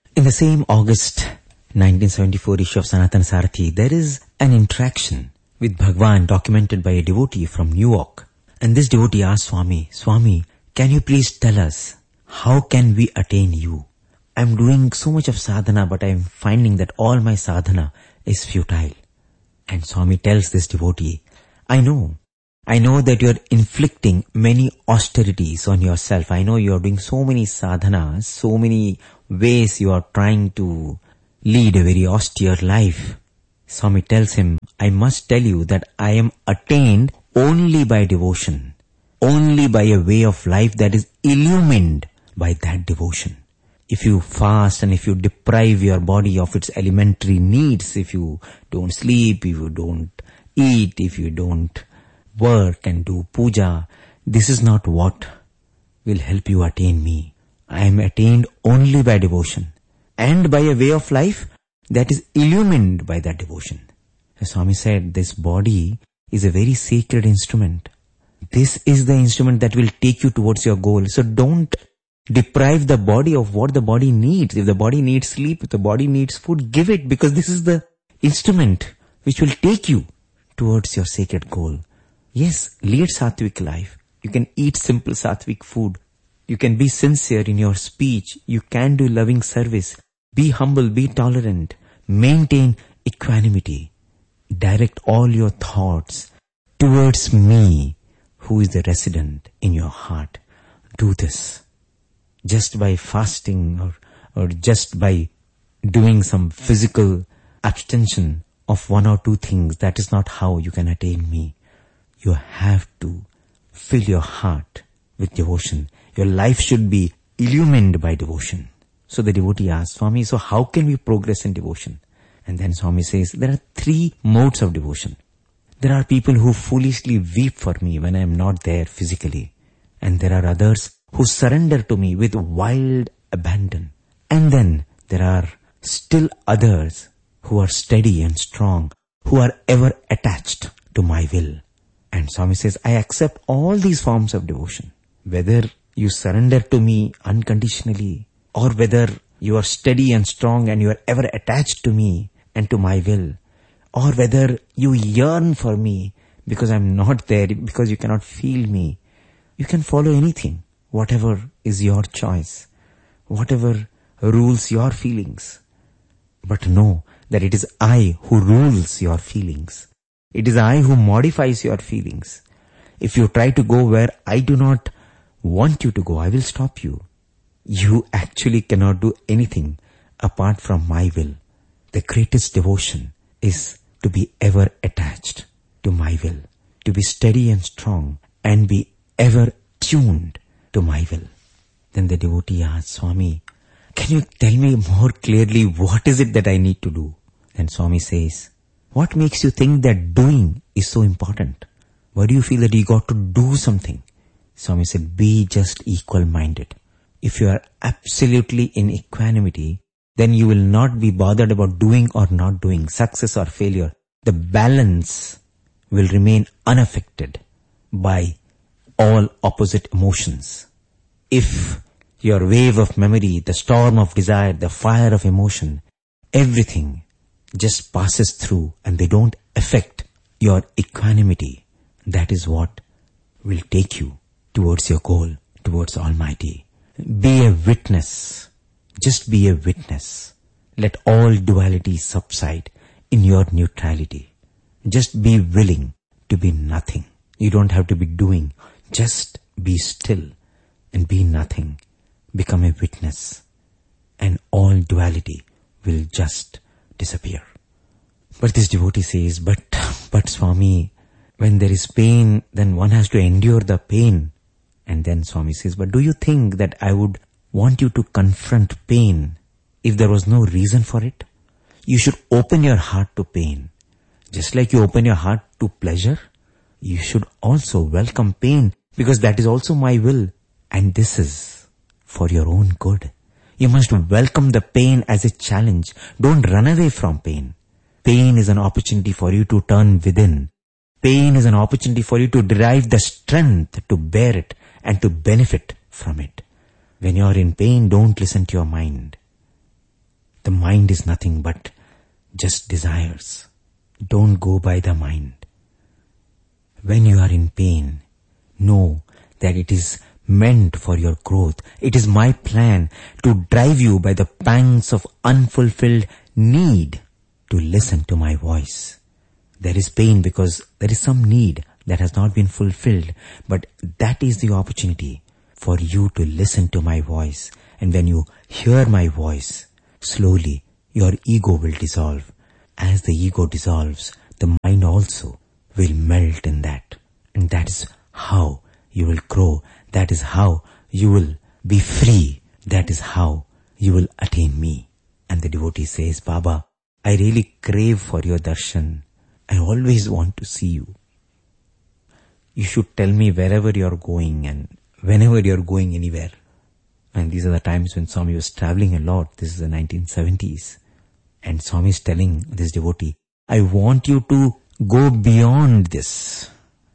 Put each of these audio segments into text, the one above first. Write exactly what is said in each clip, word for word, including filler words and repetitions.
In the same August nineteen seventy-four issue of Sanatana Sarathi, there is an interaction with Bhagwan documented by a devotee from New York. And this devotee asked Swami, Swami, can you please tell us, how can we attain you? I'm doing so much of sadhana, but I'm finding that all my sadhana is futile. And Swami tells this devotee, I know, I know that you're inflicting many austerities on yourself. I know you're doing so many sadhanas, so many ways you are trying to lead a very austere life. Swami tells him, I must tell you that I am attained only by devotion, only by a way of life that is illumined by that devotion. If you fast and if you deprive your body of its elementary needs, if you don't sleep, if you don't eat, if you don't work and do puja, this is not what will help you attain me. I am attained only by devotion and by a way of life that is illumined by that devotion. As Swami said, this body is a very sacred instrument. This is the instrument that will take you towards your goal. So don't deprive the body of what the body needs. If the body needs sleep, if the body needs food, give it, because this is the instrument which will take you towards your sacred goal. Yes, lead sattvic life. You can eat simple sattvic food. You can be sincere in your speech. You can do loving service. Be humble, be tolerant. Maintain equanimity. Direct all your thoughts towards me, who is the resident in your heart. Do this. Just by fasting or, or just by doing some physical abstention of one or two things, that is not how you can attain me. You have to fill your heart with devotion. Your life should be illumined by devotion. So the devotee asks, Swami, so how can we progress in devotion? And then Swami says, there are three modes of devotion. There are people who foolishly weep for me when I am not there physically. And there are others who surrender to me with wild abandon. And then there are still others who are steady and strong, who are ever attached to my will. And Swami says, I accept all these forms of devotion. Whether you surrender to me unconditionally, or whether you are steady and strong and you are ever attached to me and to my will, or whether you yearn for me because I am not there, because you cannot feel me, you can follow anything, whatever is your choice, whatever rules your feelings. But know that it is I who rules your feelings. It is I who modifies your feelings. If you try to go where I do not want you to go, I will stop you. You actually cannot do anything apart from my will. The greatest devotion is to be ever attached to my will, to be steady and strong and be ever tuned to my will. Then the devotee asks, Swami, can you tell me more clearly what is it that I need to do? Then Swami says, what makes you think that doing is so important? Why do you feel that you got to do something? Swami said, be just equal-minded. If you are absolutely in equanimity, then you will not be bothered about doing or not doing, success or failure. The balance will remain unaffected by all opposite emotions. If your wave of memory, the storm of desire, the fire of emotion, everything just passes through and they don't affect your equanimity, that is what will take you towards your goal, towards Almighty. Be a witness. Just be a witness. Let all duality subside in your neutrality. Just be willing to be nothing. You don't have to be doing. Just be still and be nothing. Become a witness. And all duality will just disappear. But this devotee says, but, but Swami, when there is pain, then one has to endure the pain. And then Swami says, but do you think that I would want you to confront pain if there was no reason for it? You should open your heart to pain. Just like you open your heart to pleasure, you should also welcome pain, because that is also my will. And this is for your own good. You must welcome the pain as a challenge. Don't run away from pain. Pain is an opportunity for you to turn within. Pain is an opportunity for you to derive the strength to bear it and to benefit from it. When you are in pain, don't listen to your mind. The mind is nothing but just desires. Don't go by the mind. When you are in pain, know that it is meant for your growth. It is my plan to drive you by the pangs of unfulfilled need to listen to my voice. There is pain because there is some need that has not been fulfilled, but that is the opportunity for you to listen to my voice. And when you hear my voice, slowly your ego will dissolve. As the ego dissolves, the mind also will melt in that. And that is how you will grow. That is how you will be free. That is how you will attain me. And the devotee says, Baba, I really crave for your darshan. I always want to see you. You should tell me wherever you are going and whenever you are going anywhere. And these are the times when Swami was traveling a lot. This is the nineteen seventies. And Swami is telling this devotee, I want you to go beyond this.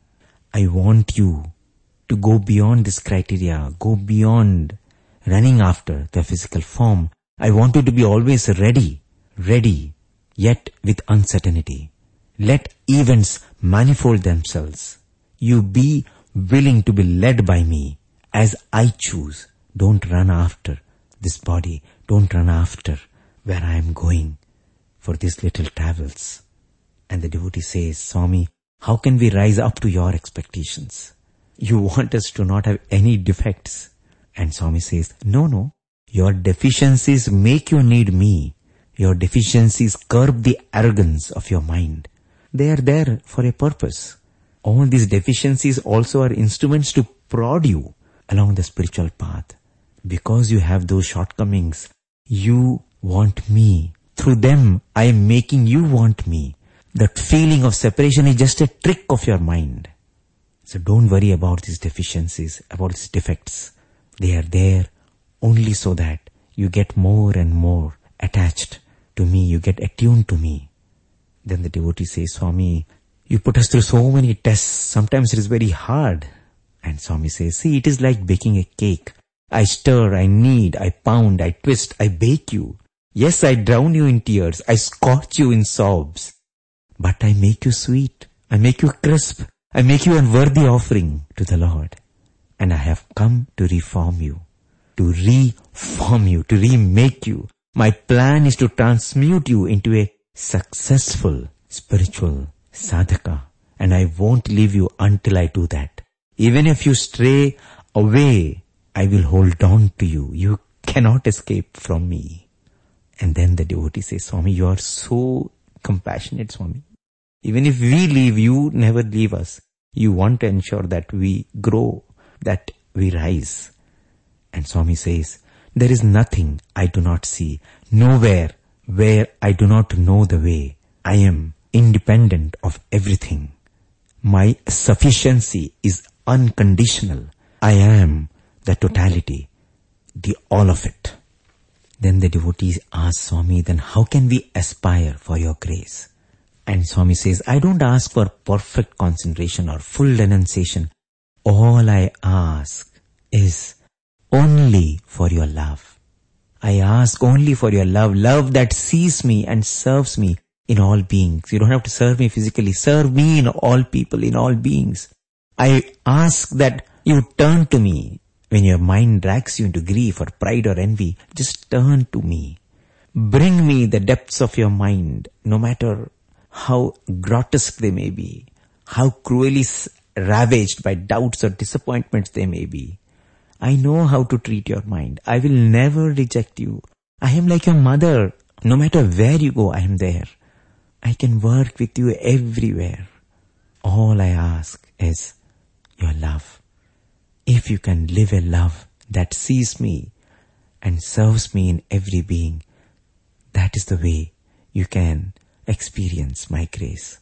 I want you to go beyond this criteria, go beyond running after the physical form. I want you to be always ready, ready, yet with uncertainty. Let events manifold themselves. You be willing to be led by me as I choose. Don't run after this body. Don't run after where I am going for these little travels. And the devotee says, Swami, how can we rise up to your expectations? You want us to not have any defects. And Swami says, no, no. Your deficiencies make you need me. Your deficiencies curb the arrogance of your mind. They are there for a purpose. All these deficiencies also are instruments to prod you along the spiritual path. Because you have those shortcomings, you want me. Through them, I am making you want me. That feeling of separation is just a trick of your mind. So don't worry about these deficiencies, about these defects. They are there only so that you get more and more attached to me, you get attuned to me. Then the devotee says, Swami, you put us through so many tests, sometimes it is very hard. And Swami says, see, it is like baking a cake. I stir, I knead, I pound, I twist, I bake you. Yes, I drown you in tears, I scorch you in sobs. But I make you sweet, I make you crisp, I make you a worthy offering to the Lord. And I have come to reform you, to reform you, to remake you. My plan is to transmute you into a successful spiritual sadhaka. And I won't leave you until I do that. Even if you stray away, I will hold on to you. You cannot escape from me. And then the devotee says, Swami, you are so compassionate, Swami. Even if we leave, you never leave us. You want to ensure that we grow, that we rise. And Swami says, there is nothing I do not see, nowhere where I do not know the way. I am independent of everything. My sufficiency is unconditional. I am the totality, the all of it. Then the devotees ask Swami, then how can we aspire for your grace? And Swami says, I don't ask for perfect concentration or full renunciation. All I ask is only for your love. I ask only for your love, love that sees me and serves me in all beings. You don't have to serve me physically. Serve me in all people, in all beings. I ask that you turn to me. When your mind drags you into grief or pride or envy, just turn to me. Bring me the depths of your mind, no matter how grotesque they may be, how cruelly ravaged by doubts or disappointments they may be. I know how to treat your mind. I will never reject you. I am like your mother. No matter where you go, I am there. I can work with you everywhere. All I ask is your love. If you can live a love that sees me and serves me in every being, that is the way you can experience my grace.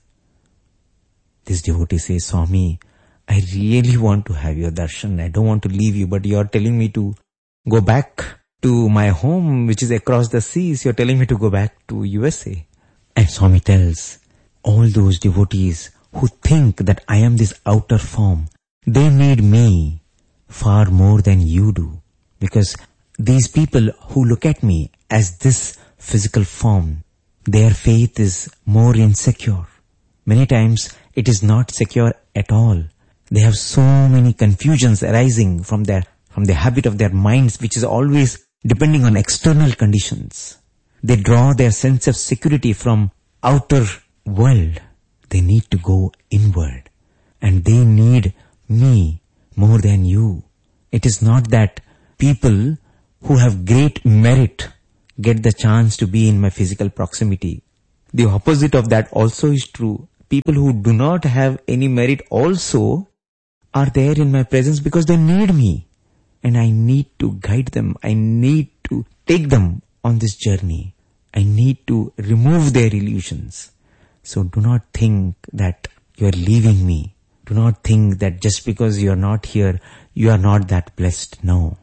This devotee says, Swami, I really want to have your darshan. I don't want to leave you, but you are telling me to go back to my home, which is across the seas. You are telling me to go back to U S A. And Swami tells all those devotees who think that I am this outer form, they need me far more than you do. Because these people who look at me as this physical form, their faith is more insecure. Many times it is not secure at all. They have so many confusions arising from their from the habit of their minds, which is always depending on external conditions. They draw their sense of security from outer world. They need to go inward, and they need me more than you. It is not that people who have great merit get the chance to be in my physical proximity. The opposite of that also is true. People who do not have any merit also are there in my presence because they need me. And I need to guide them. I need to take them on this journey. I need to remove their illusions. So do not think that you are leaving me. Do not think that just because you are not here, you are not that blessed. No.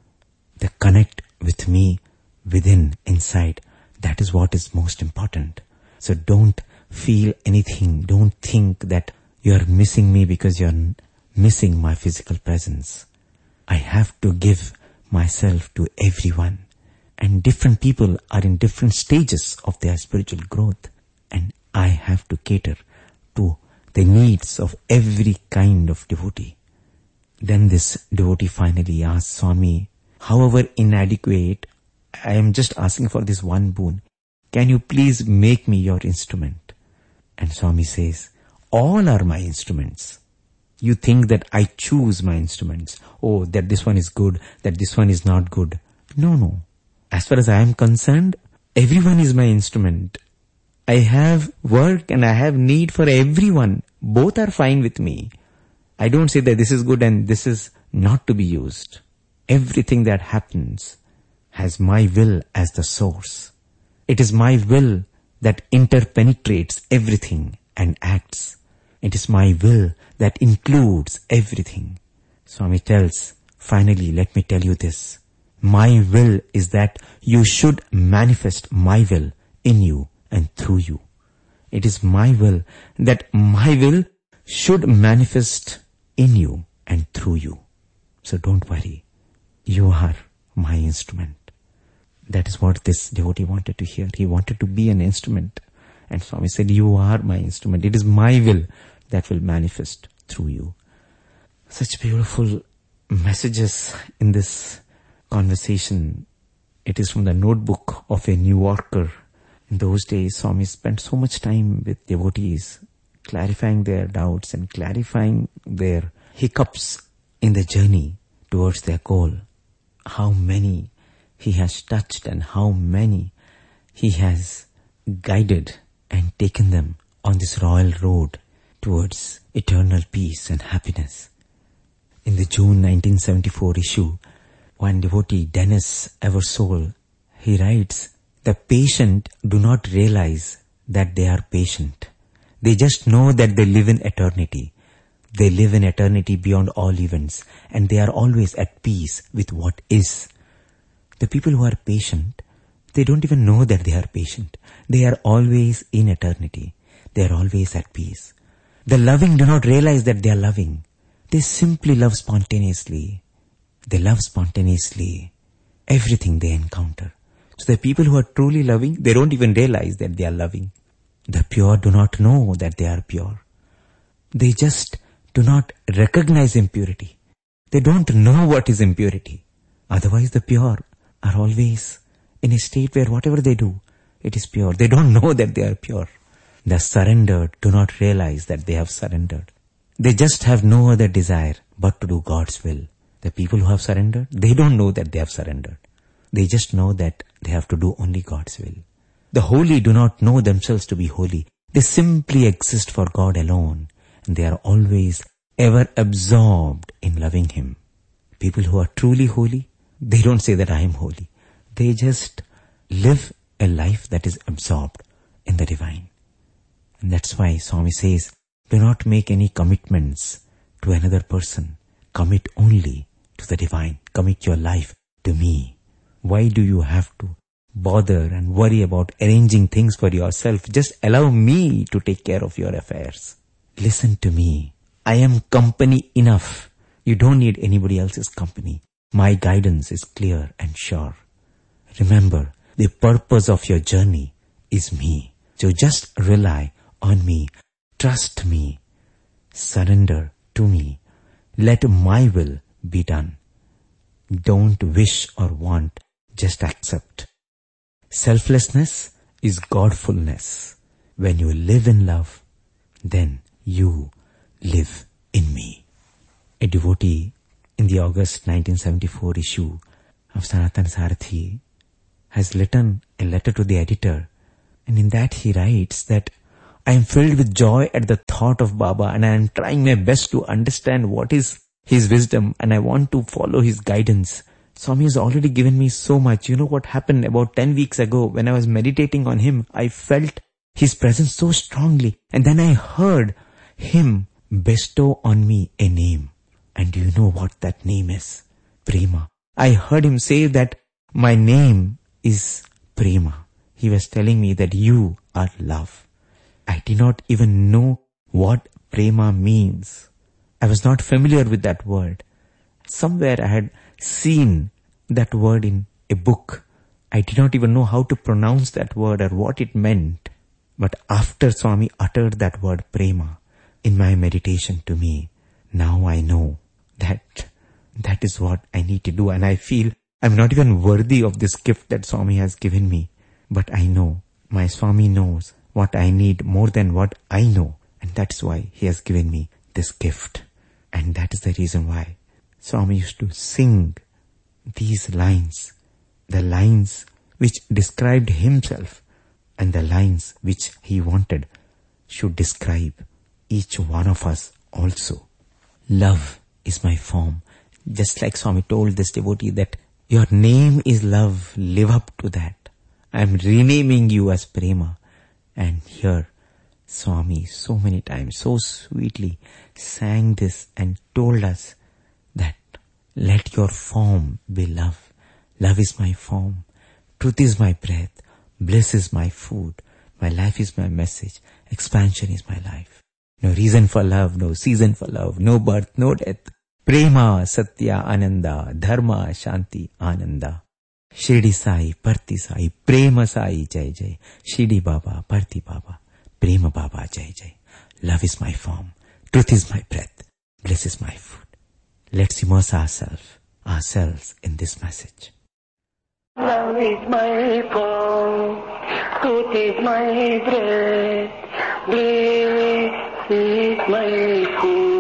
The connect with me within, inside. That is what is most important. So don't feel anything. Don't think that you are missing me because you are missing my physical presence. I have to give myself to everyone. And different people are in different stages of their spiritual growth. And I have to cater to the needs of every kind of devotee. Then this devotee finally asks Swami, however inadequate, I am just asking for this one boon. Can you please make me your instrument? And Swami says, all are my instruments. You think that I choose my instruments. Oh, that this one is good, that this one is not good. No, no. As far as I am concerned, everyone is my instrument. I have work and I have need for everyone. Both are fine with me. I don't say that this is good and this is not to be used. Everything that happens has my will as the source. It is my will that interpenetrates everything and acts. It is my will that includes everything. Swami tells, finally, let me tell you this. My will is that you should manifest my will in you and through you. It is my will that my will should manifest in you and through you. So don't worry. You are my instrument. That is what this devotee wanted to hear. He wanted to be an instrument. And Swami said, you are my instrument. It is my will that will manifest through you. Such beautiful messages in this conversation. It is from the notebook of a New Yorker. In those days, Swami spent so much time with devotees, clarifying their doubts and clarifying their hiccups in the journey towards their goal. How many he has touched and how many he has guided and taken them on this royal road towards eternal peace and happiness. In the June nineteen seventy-four issue, one devotee, Dennis Eversole, he writes, the patient do not realize that they are patient. They just know that they live in eternity. They live in eternity beyond all events, and they are always at peace with what is. The people who are patient, they don't even know that they are patient. They are always in eternity. They are always at peace. The loving do not realize that they are loving. They simply love spontaneously. They love spontaneously everything they encounter. So the people who are truly loving, they don't even realize that they are loving. The pure do not know that they are pure. They just do not recognize impurity. They don't know what is impurity. Otherwise the pure are always in a state where whatever they do, it is pure. They don't know that they are pure. The surrendered do not realize that they have surrendered. They just have no other desire but to do God's will. The people who have surrendered, they don't know that they have surrendered. They just know that they have to do only God's will. The holy do not know themselves to be holy. They simply exist for God alone, and they are always ever absorbed in loving Him. People who are truly holy, they don't say that I am holy. They just live a life that is absorbed in the divine. And that's why Swami says, do not make any commitments to another person. Commit only to the divine. Commit your life to me. Why do you have to bother and worry about arranging things for yourself? Just allow me to take care of your affairs. Listen to me. I am company enough. You don't need anybody else's company. My guidance is clear and sure. Remember, the purpose of your journey is me. So just rely on me, trust me, surrender to me. Let my will be done. Don't wish or want, just accept. Selflessness is Godfulness. When you live in love, then you live in me. A devotee in the August nineteen seventy-four issue of Sanatana Sarathi has written a letter to the editor, and in that he writes that I am filled with joy at the thought of Baba, and I am trying my best to understand what is his wisdom, and I want to follow his guidance. Swami has already given me so much. You know what happened about ten weeks ago when I was meditating on him? I felt his presence so strongly, and then I heard him bestow on me a name. And do you know what that name is? Prema. I heard him say that my name is Prema. He was telling me that you are love. I did not even know what Prema means. I was not familiar with that word. Somewhere I had seen that word in a book. I did not even know how to pronounce that word or what it meant. But after Swami uttered that word Prema in my meditation to me, now I know that that is what I need to do. And I feel I'm not even worthy of this gift that Swami has given me. But I know my Swami knows what I need more than what I know. And that's why he has given me this gift. And that is the reason why Swami used to sing these lines, the lines which described himself and the lines which he wanted should describe each one of us also. Love is my form. Just like Swami told this devotee that your name is love, live up to that. I am renaming you as Prema. And here Swami so many times, so sweetly sang this and told us that let your form be love. Love is my form. Truth is my breath. Bliss is my food. My life is my message. Expansion is my life. No reason for love, no season for love, no birth, no death. Prema, Satya, Ananda, Dharma, Shanti, Ananda. Shirdi Sai, Parthi Sai, Prema Sai, Jai Jai. Shirdi Baba, Parthi Baba, Prema Baba, Jai Jai. Love is my form. Truth is my breath. Bliss is my food. Let's immerse ourselves, ourselves in this message. Love is my form. Truth is my breath. Bliss is my food.